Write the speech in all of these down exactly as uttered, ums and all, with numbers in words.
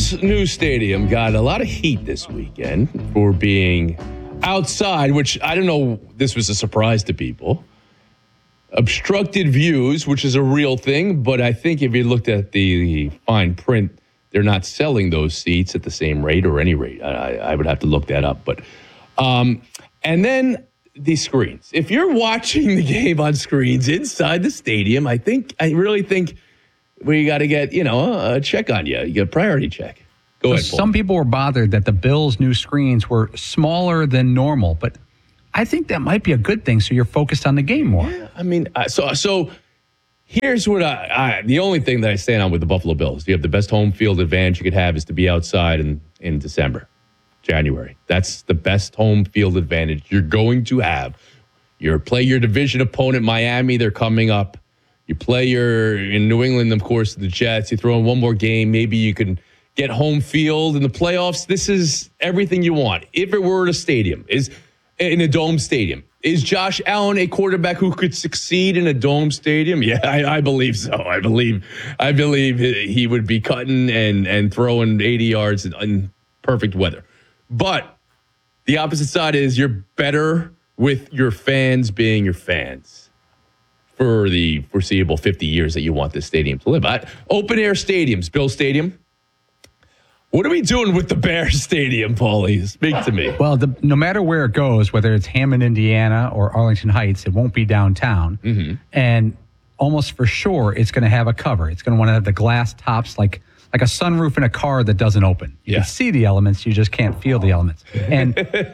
Bills' new stadium got a lot of heat this weekend for being outside, which I don't know, this was a surprise to people. Obstructed views, which is a real thing, but I think if you looked at the fine print, they're not selling those seats at the same rate or any rate. I, I would have to look that up. But um, and then the screens. If you're watching the game on screens inside the stadium, I think I really think we got to get, you know, a check on you. You get a priority check. Go so ahead, Paul. Some people were bothered that the Bills' new screens were smaller than normal, but I think that might be a good thing, so you're focused on the game more. Yeah, I mean, uh, so so here's what I, I, the only thing that I stand on with the Buffalo Bills, you have the best home field advantage you could have is to be outside in, in December, January. That's the best home field advantage you're going to have. You play your division opponent, Miami, they're coming up. You play your, in New England, of course, the Jets. You throw in one more game, maybe you can get home field in the playoffs. This is everything you want. If it were at a stadium, is in a dome stadium. Is Josh Allen a quarterback who could succeed in a dome stadium? Yeah, I, I believe so. I believe I believe he would be cutting and, and throwing eighty yards in, in perfect weather. But the opposite side is you're better with your fans being your fans for the foreseeable fifty years that you want this stadium to live at. Open air stadiums, Bill Stadium. What are we doing with the Bears Stadium, Paulie? Speak to me. Well, the, no matter where it goes, whether it's Hammond, Indiana, or Arlington Heights, it won't be downtown. Mm-hmm. And almost for sure, it's going to have a cover. It's going to want to have the glass tops, like like a sunroof in a car that doesn't open. You yeah. can see the elements, you just can't feel the elements. And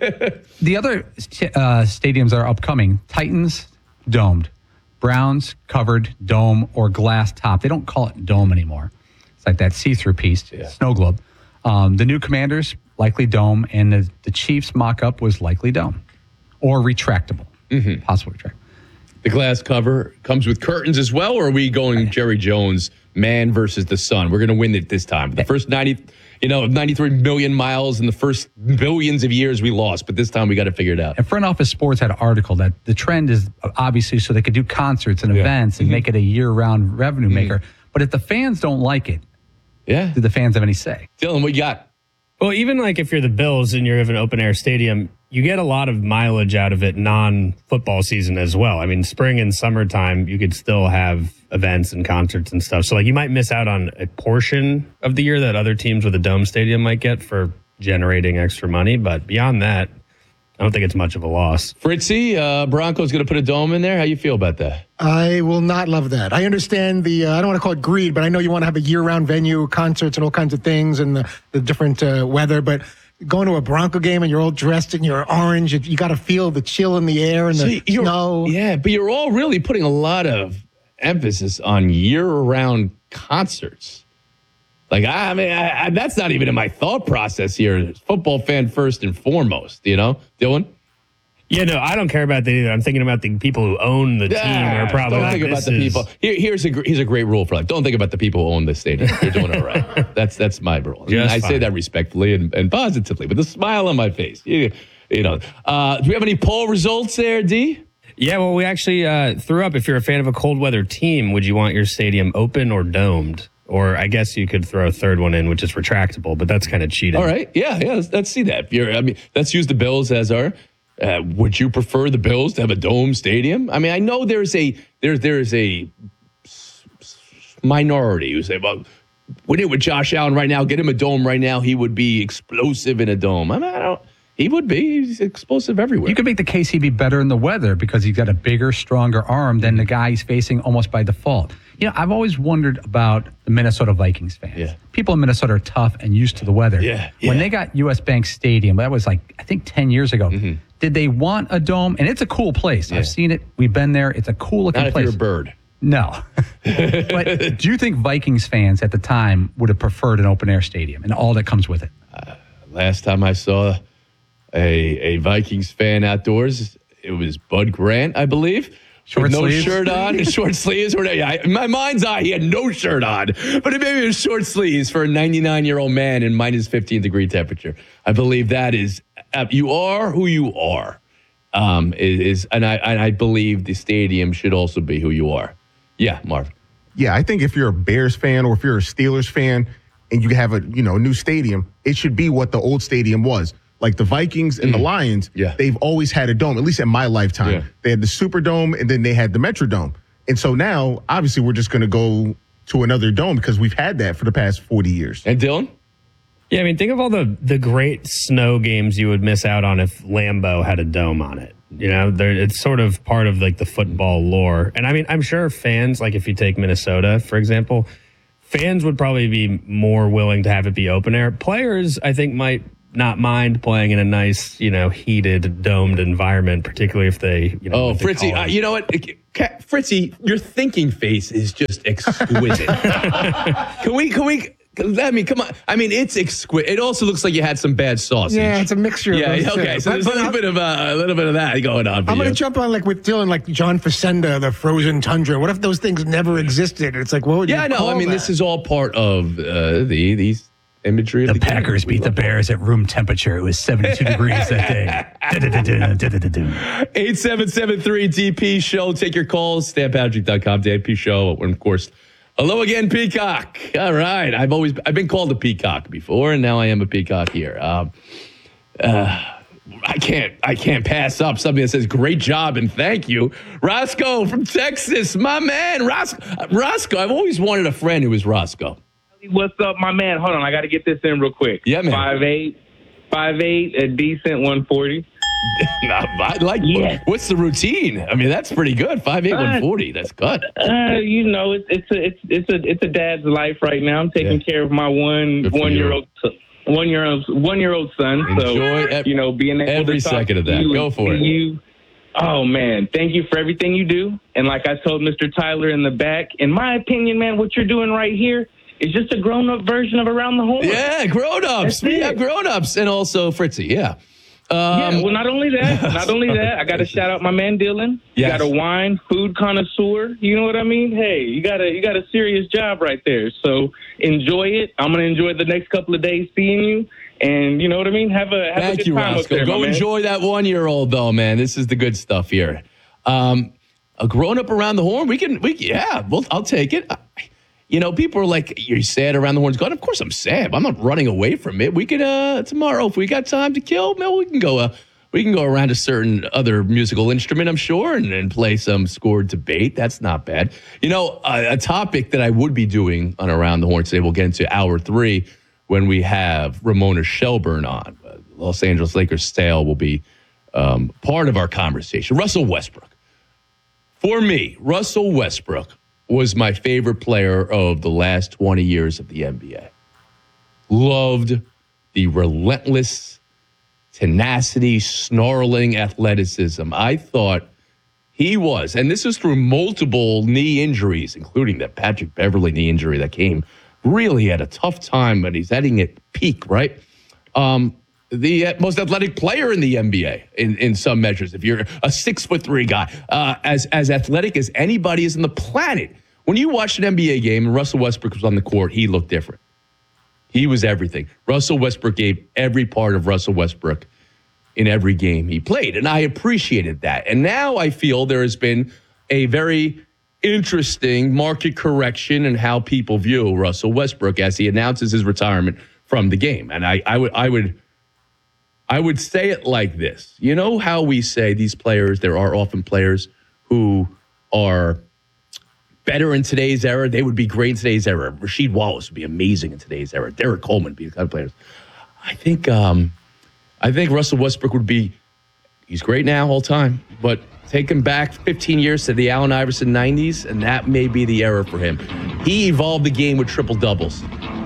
the other uh, stadiums that are upcoming, Titans, domed. Browns, covered, dome, or glass top. They don't call it dome anymore. It's like that see-through piece, yeah. snow globe. Um, the new Commanders, likely dome, and the, the Chiefs mock-up was likely dome or retractable, mm-hmm. possible retractable. The glass cover comes with curtains as well, or are we going Jerry Jones, man versus the sun? We're going to win it this time. The first ninety, you know, ninety-three million miles in the first billions of years we lost, but this time we got to figure it out. And Front Office Sports had an article that the trend is obviously so they could do concerts and yeah. events and mm-hmm. make it a year-round revenue mm-hmm. maker. But if the fans don't like it, yeah, do the fans have any say? Dylan, what you got? Well, even like if you're the Bills and you're in an open air stadium, you get a lot of mileage out of it non-football season as well. I mean, spring and summertime, you could still have events and concerts and stuff. So like you might miss out on a portion of the year that other teams with a dome stadium might get for generating extra money. But beyond that, I don't think it's much of a loss. Fritzy, uh, Broncos going to put a dome in there. How you feel about that? I will not love that. I understand the, uh, I don't want to call it greed, but I know you want to have a year-round venue, concerts and all kinds of things and the, the different uh, weather. But going to a Bronco game and you're all dressed in your orange, you, you got to feel the chill in the air and the so snow. Yeah, but you're all really putting a lot of emphasis on year-round concerts. Like, I mean, I, I, that's not even in my thought process here. Football fan first and foremost, you know? Dylan? Yeah, no, I don't care about that either. I'm thinking about the people who own the team. Yeah, are probably don't think about the is... people. Here, here's, a, here's a great rule for life. Don't think about the people who own the stadium. You're doing it right. That's that's my rule. I, mean, I say that respectfully and, and positively, with a smile on my face. You, you know, uh, do we have any poll results there, D? Yeah, well, we actually uh, threw up, if you're a fan of a cold weather team, would you want your stadium open or domed? Or I guess you could throw a third one in, which is retractable, but that's kind of cheating. All right. Yeah, yeah. Let's, let's see that. If you're, I mean, let's use the Bills as our. Uh, would you prefer the Bills to have a dome stadium? I mean, I know there's a there's there's a minority who say, well, we did with Josh Allen right now. Get him a dome right now. He would be explosive in a dome. I mean, I don't. He would be. He's explosive everywhere. You could make the case he'd be better in the weather because he's got a bigger, stronger arm than the guy he's facing almost by default. You know, I've always wondered about the Minnesota Vikings fans. Yeah. People in Minnesota are tough and used to the weather. Yeah, yeah. When they got U S. Bank Stadium, that was like, I think ten years ago. Mm-hmm. Did they want a dome? And it's a cool place. Yeah. I've seen it. We've been there. It's a cool looking Not if place. you're a bird. No. But do you think Vikings fans at the time would have preferred an open air stadium and all that comes with it? Uh, last time I saw a, a Vikings fan outdoors, it was Bud Grant, I believe. Short with no sleeves? shirt on, short sleeves. Or, yeah, in my mind's eye, he had no shirt on. But it maybe it was short sleeves for a ninety-nine-year-old man in minus fifteen degree temperature. I believe that is, uh, you are who you are. Um, is and I and I believe the stadium should also be who you are. Yeah, Marv. Yeah, I think if you're a Bears fan or if you're a Steelers fan, and you have a you know new stadium, it should be what the old stadium was. Like the Vikings and mm. the Lions, yeah. they've always had a dome, at least in my lifetime. Yeah. They had the Superdome, and then they had the Metrodome. And so now, obviously, we're just going to go to another dome because we've had that for the past forty years. And Dylan? Yeah, I mean, think of all the, the great snow games you would miss out on if Lambeau had a dome on it. You know, there, it's sort of part of like the football lore. And I mean, I'm sure fans, like if you take Minnesota, for example, fans would probably be more willing to have it be open air. Players, I think, might not mind playing in a nice, you know, heated, domed environment, particularly if they, you know. Oh, Fritzy, uh, you know what? Fritzy, your thinking face is just exquisite. can we, can we, I mean, come on. I mean, it's exquisite. It also looks like you had some bad sausage. Yeah, it's a mixture yeah, of those okay. two. So there's But- a little but bit of uh, a little bit of that going on for I'm you. going to jump on like with Dylan, like John Facenda, the frozen tundra. What if those things never existed? It's like, what would yeah, you no, call I mean, that? this is all part of uh, the these imagery. Of The the game. Packers We beat the love it. Bears at room temperature. It was seventy-two degrees that day. eight seven seven three D P show. Take your calls. stan patrick dot com, D P show. And of course, hello again, Peacock. All right. I've always I've been called a peacock before, and now I am a peacock here. Um, uh, I can't I can't pass up something that says great job and thank you. Roscoe from Texas, my man. Roscoe, Roscoe. I've always wanted a friend who was Roscoe. What's up, my man? Hold on, I got to get this in real quick. Yeah, man. five eight, five eight, a decent one forty. Nah, I like Yeah. what's the routine? I mean, that's pretty good. five eight, one forty. That's good. Uh, you know, it's it's a it's it's a it's a dad's life right now. I'm taking Yeah. care of my one Good for one you. year old one year old one year old son. Enjoy so ev- you know, being able every to talk second of to that. you Go and for see it. You, oh man, thank you for everything you do. And like I told Mister Tyler in the back, in my opinion, man, what you're doing right here is just a grown up version of Around the Horn. Yeah, grown-ups. That's We it. have grown-ups. And also Fritzy, yeah. Yeah, Um, well, not only that, not only that, I got to shout out my man Dylan. You Yes. got a wine food connoisseur. You know what I mean? Hey, you got a you got a serious job right there. So enjoy it. I'm gonna enjoy the next couple of days seeing you, and you know what I mean. Have a have a Thank good you, time up Roscoe. there, Go my man. enjoy that one-year-old, though, man. This is the good stuff here. Um, a grown-up around the horn, we can, we yeah, well, I'll take it. I, You know, people are like, you're sad around the horns. God, of course I'm sad. I'm not running away from it. We could, uh, tomorrow, if we got time to kill, man, we can go, uh, we can go around a certain other musical instrument, I'm sure, and, and play some scored debate. That's not bad. You know, a, a topic that I would be doing on Around the Horn today, we'll get into hour three when we have Ramona Shelburne on. Uh, Los Angeles Lakers sale will be um, part of our conversation. Russell Westbrook. For me, Russell Westbrook was my favorite player of the last twenty years of the N B A. Loved the relentless tenacity, snarling athleticism. I thought he was, and this is through multiple knee injuries, including that Patrick Beverley knee injury that came really at a tough time, but he's heading at peak, right? Um, the most athletic player in the N B A in, in some measures. If you're a six foot three guy, uh, as as athletic as anybody is on the planet. When you watched an N B A game and Russell Westbrook was on the court, he looked different. He was everything. Russell Westbrook gave every part of Russell Westbrook in every game he played, and I appreciated that. And now I feel there has been a very interesting market correction in how people view Russell Westbrook as he announces his retirement from the game. And I, I would, I would. I would say it like this. You know how we say these players, there are often players who are better in today's era. They would be great in today's era. Rasheed Wallace would be amazing in today's era. Derek Coleman would be the kind of players. I think um, I think Russell Westbrook would be, he's great now all time, but take him back fifteen years to the Allen Iverson nineties, and that may be the era for him. He evolved the game with triple doubles.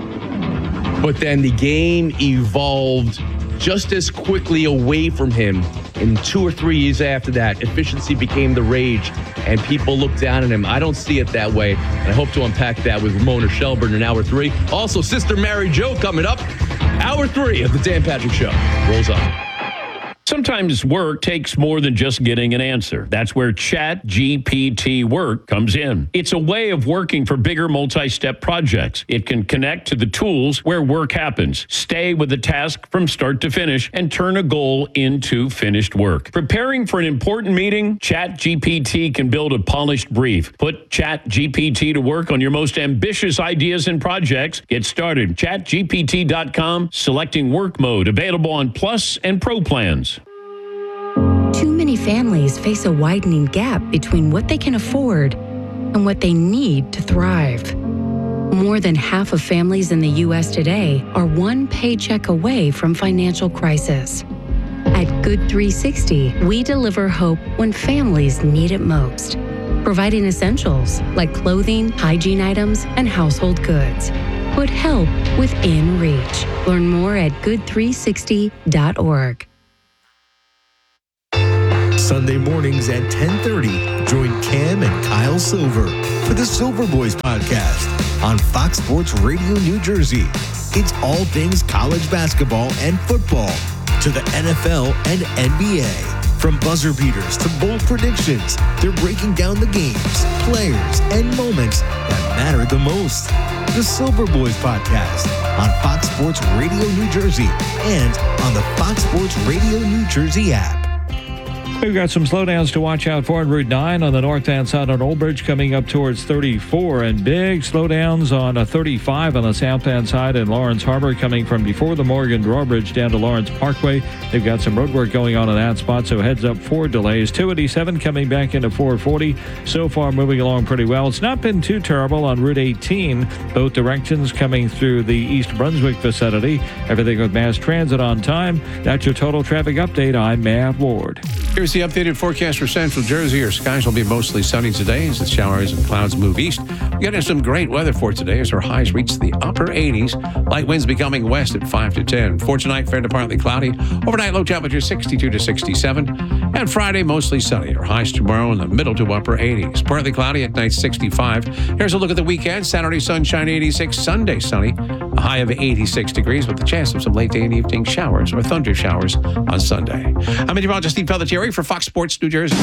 But then the game evolved just as quickly away from him. In two or three years after that, efficiency became the rage, and people looked down at him. I don't see it that way, and I hope to unpack that with Ramona Shelburne in hour three. Also, Sister Mary Jo coming up. Hour three of the Dan Patrick Show rolls on. Sometimes work takes more than just getting an answer. That's where Chat G P T Work comes in. It's a way of working for bigger multi-step projects. It can connect to the tools where work happens, stay with the task from start to finish, and turn a goal into finished work. Preparing for an important meeting, Chat G P T can build a polished brief. Put Chat G P T to work on your most ambitious ideas and projects. Get started. chat G P T dot com, selecting work mode, available on Plus and Pro plans. Too many families face a widening gap between what they can afford and what they need to thrive. More than half of families in the U S today are one paycheck away from financial crisis. At Good three sixty, we deliver hope when families need it most, providing essentials like clothing, hygiene items, and household goods. Put help within reach. Learn more at good three sixty dot org. Sunday mornings at ten thirty, join Cam and Kyle Silver for the Silver Boys podcast on Fox Sports Radio New Jersey. It's all things college basketball and football to the N F L and N B A. From buzzer beaters to bold predictions, they're breaking down the games, players, and moments that matter the most. The Silver Boys podcast on Fox Sports Radio New Jersey and on the Fox Sports Radio New Jersey app. We've got some slowdowns to watch out for on Route nine on the north-hand side on Old Bridge coming up towards thirty-four, and big slowdowns on a thirty-five on the south-hand side in Lawrence Harbor coming from before the Morgan Drawbridge down to Lawrence Parkway. They've got some road work going on in that spot, so heads up for delays. two eighty-seven coming back into four forty. So far moving along pretty well. It's not been too terrible on Route eighteen. Both directions coming through the East Brunswick vicinity. Everything with mass transit on time. That's your total traffic update. I'm Matt Ward. Here's the updated forecast for Central Jersey. Your skies will be mostly sunny today as the showers and clouds move east. We're getting some great weather for today as our highs reach the upper eighties. Light winds becoming west at five to ten. For tonight, fair to partly cloudy. Overnight, low temperature sixty-two to sixty-seven. And Friday, mostly sunny. Our highs tomorrow in the middle to upper eighties. Partly cloudy at night, sixty-five. Here's a look at the weekend. Saturday, sunshine, eighty-six. Sunday, sunny. A high of eighty-six degrees with the chance of some late day and evening showers or thunder showers on Sunday. I'm meteorologist Steve Pelletieri for Fox Sports New Jersey.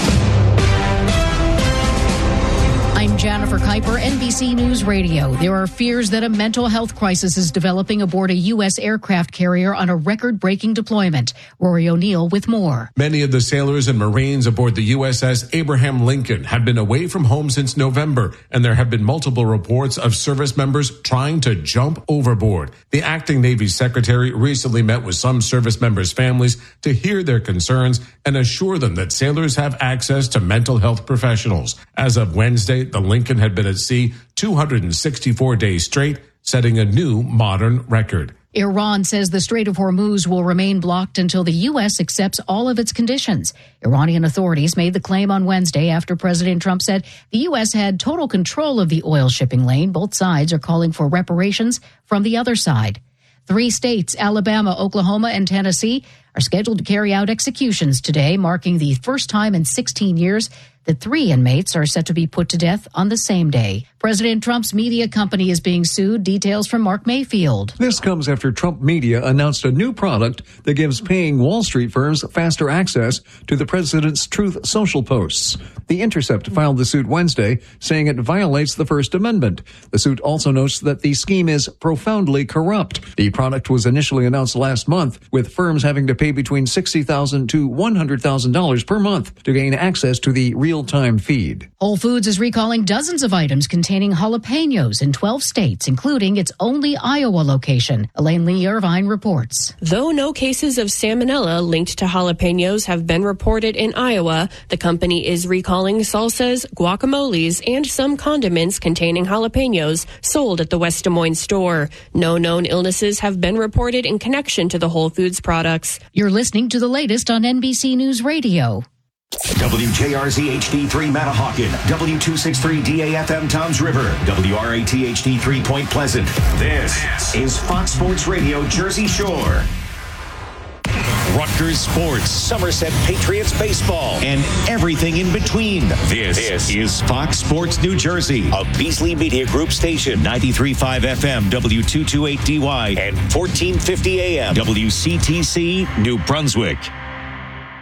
I'm Jennifer Kuiper, N B C News Radio. There are fears that a mental health crisis is developing aboard a U S aircraft carrier on a record-breaking deployment. Rory O'Neill with more. Many of the sailors and Marines aboard the U S S Abraham Lincoln have been away from home since November, and there have been multiple reports of service members trying to jump overboard. The acting Navy secretary recently met with some service members' families to hear their concerns and assure them that sailors have access to mental health professionals. As of Wednesday, the Lincoln had been at sea two hundred sixty-four days straight, setting a new modern record. Iran says the Strait of Hormuz will remain blocked until the U S accepts all of its conditions. Iranian authorities made the claim on Wednesday after President Trump said the U S had total control of the oil shipping lane. Both sides are calling for reparations from the other side. Three states, Alabama, Oklahoma, and Tennessee, are scheduled to carry out executions today, marking the first time in sixteen years that three inmates are set to be put to death on the same day. President Trump's media company is being sued. Details from Mark Mayfield. This comes after Trump Media announced a new product that gives paying Wall Street firms faster access to the president's Truth Social posts. The Intercept filed the suit Wednesday, saying it violates the First Amendment. The suit also notes that the scheme is profoundly corrupt. The product was initially announced last month, with firms having to pay between sixty thousand dollars to one hundred thousand dollars per month to gain access to the real-time feed. Whole Foods is recalling dozens of items containing jalapenos in twelve states, including its only Iowa location. Elaine Lee Irvine reports. Though no cases of salmonella linked to jalapenos have been reported in Iowa, the company is recalling salsas, guacamoles, and some condiments containing jalapenos sold at the West Des Moines store. No known illnesses have been reported in connection to the Whole Foods products. You're listening to the latest on N B C News Radio. W J R Z H D three Matahawkin, W two sixty-three D A F M Toms River, W R A T H D three Point Pleasant. This is Fox Sports Radio Jersey Shore. Rutgers Sports, Somerset Patriots baseball, and everything in between. This, this is Fox Sports New Jersey, a Beasley Media Group station, ninety-three point five F M, W two twenty-eight D Y, and fourteen fifty A M, W C T C, New Brunswick.